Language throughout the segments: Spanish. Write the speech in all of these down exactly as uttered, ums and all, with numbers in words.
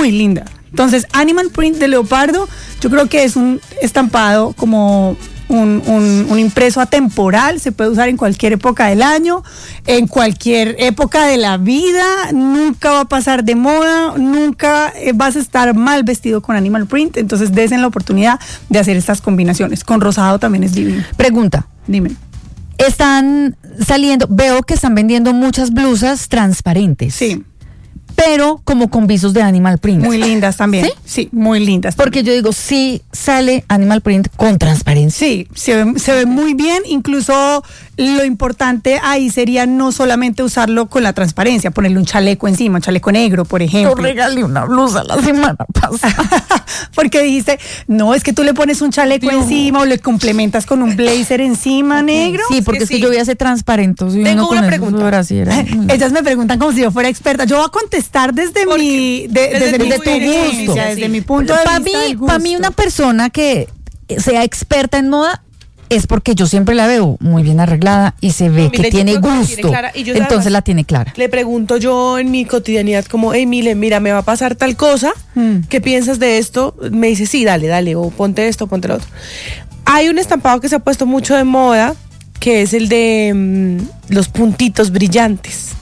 muy linda. Entonces, Animal Print de leopardo, yo creo que es un estampado como un, un, un impreso atemporal, se puede usar en cualquier época del año, en cualquier época de la vida, nunca va a pasar de moda, nunca vas a estar mal vestido con Animal Print, entonces desen la oportunidad de hacer estas combinaciones. Con rosado también es divino. Pregunta. Dime. Están saliendo, veo que están vendiendo muchas blusas transparentes. Sí. Pero como con visos de Animal Print. Muy lindas también. ¿Sí? Sí, muy lindas. Porque también. yo digo, sí sale Animal Print con transparencia. Sí, se ve, se ve muy bien. Incluso lo importante ahí sería no solamente usarlo con la transparencia, ponerle un chaleco encima, un chaleco negro, por ejemplo. Yo regalé una blusa la semana pasada. Porque dijiste, no, es que tú le pones un chaleco Dios. encima o le complementas con un blazer encima negro. Sí, porque que es que sí. yo voy a hacer transparente. Y Tengo uno con una eso pregunta. brasiera. Ellas me preguntan como si yo fuera experta. Yo voy a contestar desde Porque mi, de- desde desde, tu mi gusto. experiencia, Sí. desde mi punto de Para vista. mí, del para mí gusto. una persona que sea experta en moda es porque yo siempre la veo muy bien arreglada y se ve No, que mire, yo tiene creo que la tiene gusto. clara, y yo Entonces además la tiene clara. Le pregunto yo en mi cotidianidad como, hey, Mile, mira, me va a pasar tal cosa, Mm. ¿qué piensas de esto? Me dice, sí, dale, dale, o ponte esto, ponte lo otro. Hay un estampado que se ha puesto mucho de moda, que es el de mm, los puntitos brillantes,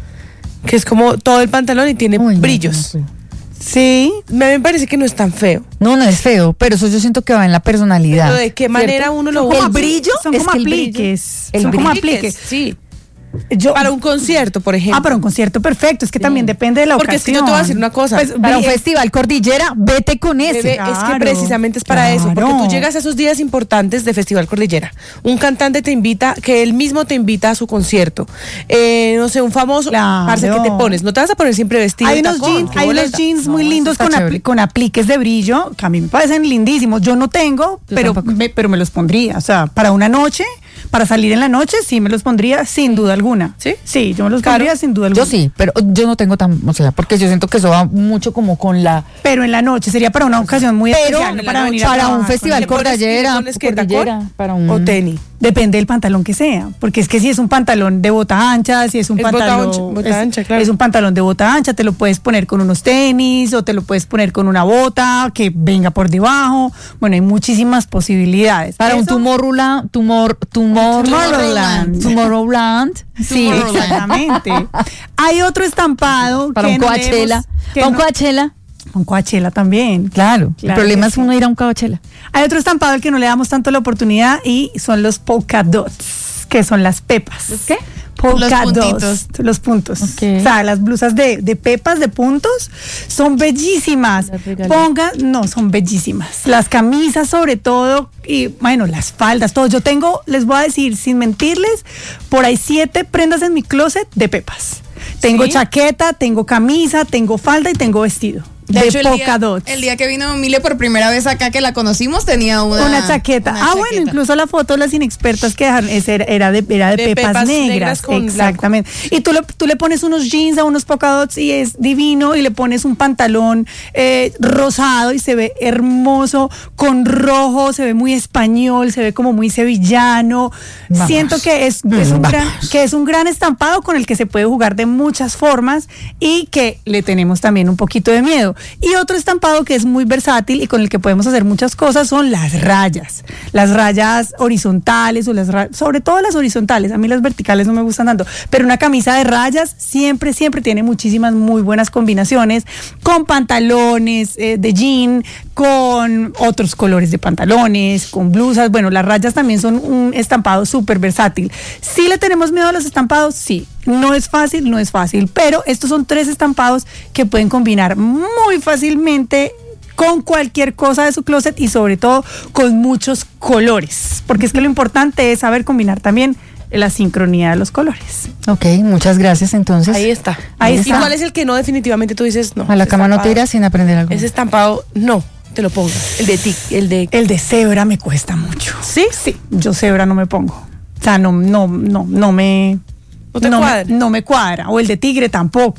que es como todo el pantalón y tiene Uy, no, brillos. no, no. Sí. Me, me parece que no es tan feo. No, no es feo, pero eso yo siento que va en la personalidad. Pero de qué manera ¿cierto? uno lo Como usa. El brillo son es como que el brillo- apliques. el son como brillo- apliques. Sí. Yo, Para un concierto, por ejemplo. Ah, para un concierto perfecto. Es que también depende de la Porque es que ocasión. yo te voy a decir una cosa. Pues, Para un bri- festival Cordillera, vete con ese. Bebé, es que Claro, precisamente es para eso, porque claro. tú llegas a esos días importantes de Festival Cordillera. Un cantante te invita, que él mismo te invita a su concierto. Eh, no sé, un famoso. Claro. Parce, ¿qué te pones? No te vas a poner siempre vestido. Hay de unos tacón, jeans, qué hay unos boleta. jeans muy No, eso lindos está con, apli- chévere. con apliques de brillo, que a mí me parecen lindísimos. Yo no tengo, Yo pero tampoco. me, pero me los pondría. O sea, para una noche, para salir en la noche, sí me los pondría sin duda alguna. ¿Sí? Sí, yo me los Claro. pondría sin duda alguna. Yo sí, pero yo no tengo tan, o sea, porque yo siento que eso va mucho como con la Pero en la noche, sería para una ocasión muy Pero especial, no en la para noche, venir a para un trabajar con festival ¿Le pones- Cordillera, le pones qué, Cordillera, tacón? para un O tenis. Depende del pantalón que sea, porque es que si es un pantalón de bota ancha, si es un Es bota pantalón ancha, bota es, ancha, claro. es un pantalón de bota ancha, te lo puedes poner con unos tenis o te lo puedes poner con una bota que venga por debajo. Bueno, hay muchísimas posibilidades. para un Eso- Tomorrowland, tumor, tumor, Tomorrowland. Tomorrowland. Sí, Exactamente. Hay otro estampado para que un no Coachella, leemos- que para un no- Coachella, un Coachella también. claro. Claro el problema que es sí. uno ir a un Coachella. Hay otro estampado al que no le damos tanto la oportunidad y son los polka dots, que son las pepas. ¿Los qué? Polka Los dots, puntitos. los puntos. Ok. O sea, las blusas de, de pepas, de puntos, son bellísimas. Las regalé. Ponga, no, son bellísimas. Las camisas sobre todo, y bueno, las faldas, todo. Yo tengo, les voy a decir, sin mentirles, por ahí siete prendas en mi closet de pepas. Tengo ¿Sí? chaqueta, tengo camisa, tengo falda y tengo vestido. De, De hecho, el polka día, dots. el día que vino Mile por primera vez acá, que la conocimos, tenía una, Una chaqueta. una ah, bueno, chaqueta. incluso la foto de las inexpertas que dejaron, esa era, era de, era de, De pepas, pepas negras. negras con Exactamente. Y tú le, tú le pones unos jeans a unos polka dots y es divino, y le pones un pantalón eh, rosado y se ve hermoso, con rojo, se ve muy español, se ve como muy sevillano. Vamos. Siento que es, es un gran, que es un gran estampado con el que se puede jugar de muchas formas y que le tenemos también un poquito de miedo. Y otro estampado que es muy versátil y con el que podemos hacer muchas cosas son las rayas. Las rayas horizontales o las ra- sobre todo las horizontales. A mí las verticales no me gustan tanto, pero una camisa de rayas siempre, siempre tiene muchísimas muy buenas combinaciones con pantalones eh, de jean, con otros colores de pantalones, con blusas. Bueno, las rayas también son un estampado súper versátil. ¿Sí le tenemos miedo a los estampados? Sí. No es fácil, no es fácil, pero estos son tres estampados que pueden combinar muy fácilmente con cualquier cosa de su closet y sobre todo con muchos colores, porque es que lo importante es saber combinar también la sincronía de los colores. Ok, muchas gracias entonces. Ahí está. Ahí ¿Y está. cuál es el que no definitivamente tú dices no? A la ese cama no te estampado- irás sin aprender algo. Ese estampado, no, te lo pongo. El de tic, el de... El de cebra me cuesta mucho. ¿Sí? Sí, yo cebra no me pongo. O sea, no, no, no, no me... ¿No te me- cuadra? no me cuadra. O el de tigre tampoco.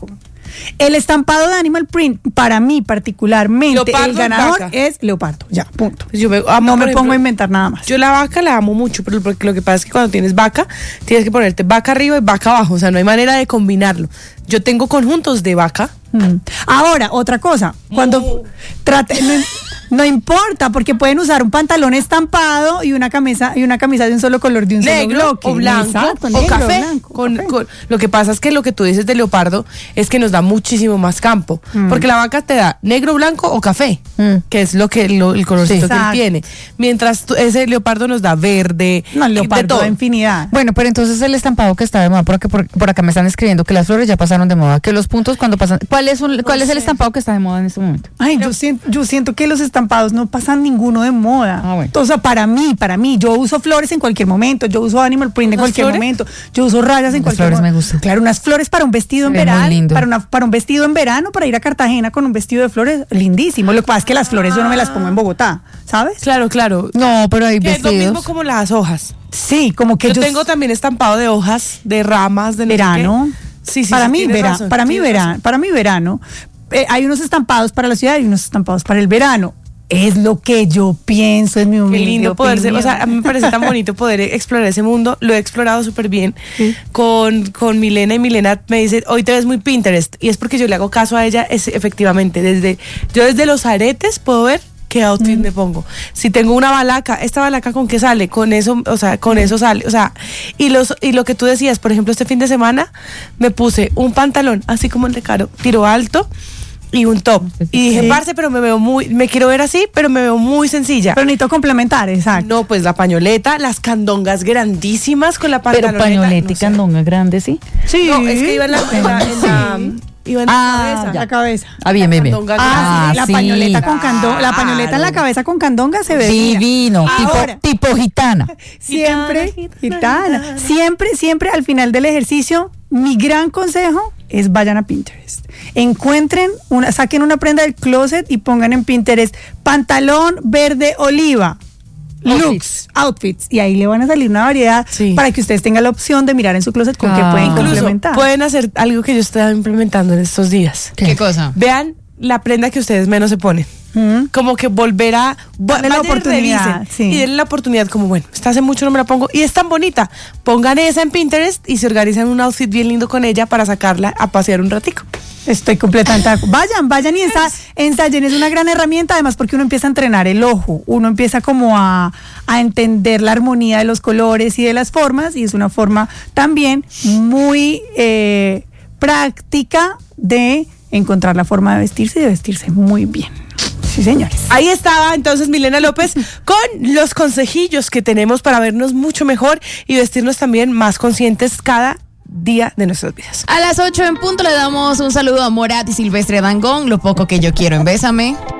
El estampado de Animal Print, para mí particularmente, Leopardo el ganador vaca. es leopardo. Ya, punto. Yo me, amo, no por me ejemplo, pongo a inventar nada más. Yo la vaca la amo mucho, pero porque lo que pasa es que cuando tienes vaca, tienes que ponerte vaca arriba y vaca abajo. O sea, no hay manera de combinarlo. Yo tengo conjuntos de vaca. Mm. Ahora, otra cosa, cuando trate, no, no importa, porque pueden usar un pantalón estampado y una camisa y una camisa de un solo color, de un Negro solo bloque. o blanco Exacto, o negro, café. blanco, con, café. con- lo que pasa es que lo que tú dices de leopardo es que nos da muchísimo más campo. Mm. Porque la vaca te da negro, blanco o café, Mm. que es lo que lo- el colorcito Sí. que él Exacto. tiene. Mientras tú- ese leopardo nos da verde, No, el de leopardo todo. da infinidad. Bueno, pero entonces el estampado que está de moda, porque por, por acá me están escribiendo que las flores ya pasaron de moda, que los puntos cuando pasan. ¿Cuál es, un- cuál es el estampado que está de moda en este momento? Ay, yo siento, yo siento que los estampados no pasan ninguno de moda. Ah, bueno. O sea, para mí, para mí, yo uso flores en cualquier momento, yo uso animal print en ¿Usas cualquier flores? momento, yo uso rayas en Las cualquier flores me momento. gustan. Claro, unas flores para un vestido en Se ve muy verano, lindo. para una, para un vestido en verano, para ir a Cartagena con un vestido de flores, lindísimo. Lo que pasa es que las flores yo no me las pongo en Bogotá, ¿sabes? Claro, claro. No, pero hay Que es lo mismo vestidos. como las hojas. Sí, como que Yo yo tengo también estampado de hojas, de ramas, de no sé verano. qué. Sí, sí, para sí, mí tienes verano, razón, para mí tienes verano, razón. para mí verano. Eh, hay unos estampados para la ciudad y unos estampados para el verano. Es lo que yo pienso en mi Qué humilde lindo poder ser, o sea, a mí opinión. me parece tan bonito poder explorar ese mundo. Lo he explorado súper bien Sí. con, con Milena, y Milena me dice, hoy te ves muy Pinterest. Y es porque yo le hago caso a ella, es, efectivamente. Desde, yo desde los aretes puedo ver qué outfit Mm. me pongo. Si tengo una balaca, esta balaca con qué sale, con eso, o sea, con eso sale. O sea, y los, y lo que tú decías, por ejemplo, este fin de semana me puse un pantalón, así como el de Caro, tiro alto. Y un top. Y dije, Sí. parce, pero me veo muy, me quiero ver así, pero me veo muy sencilla. Pero necesito complementar, exacto. No, pues la pañoleta, las candongas grandísimas con la Pero pantaloneta. pañoleta no y sé. candonga grande, ¿sí? Sí. No, es que iba en la, en la, en la- iba en la Ah, cabeza. La cabeza. Ah, bien, bien, bien. Candonga Ah, grande. sí, la sí. pañoleta con candonga, la pañoleta en la Claro. cabeza con candonga se ve divina. Divino, Ahora. tipo, tipo gitana. Siempre, Gitana, gitana, gitana. siempre, siempre al final del ejercicio, mi gran consejo es vayan a Pinterest. Encuentren una, saquen una prenda del closet y pongan en Pinterest pantalón verde oliva. Outfits. Looks, outfits. Y ahí le van a salir una variedad Sí. para que ustedes tengan la opción de mirar en su closet con qué Ah. pueden Incluso complementar. pueden hacer algo que yo estoy implementando en estos días. ¿Qué? ¿Qué cosa? Vean la prenda que ustedes menos se ponen. Mm. Como que volver a vo- Darle la vayan y oportunidad, revisen, sí. y denle la oportunidad, como bueno, esta hace mucho no me la pongo y es tan bonita. Pongan esa en Pinterest y se organizan un outfit bien lindo con ella para sacarla a pasear un ratico. Estoy completamente de acuerdo. Vayan, vayan y ensa- ensayen. Es una gran herramienta, además, porque uno empieza a entrenar el ojo. Uno empieza como a, a entender la armonía de los colores y de las formas. Y es una forma también muy eh, práctica de encontrar la forma de vestirse y de vestirse muy bien. Sí, señores. Ahí estaba entonces Milena López con los consejillos que tenemos para vernos mucho mejor y vestirnos también más conscientes cada día de nuestras vidas. A las ocho en punto le damos un saludo a Morat y Silvestre Dangond, lo poco que yo quiero en Bésame.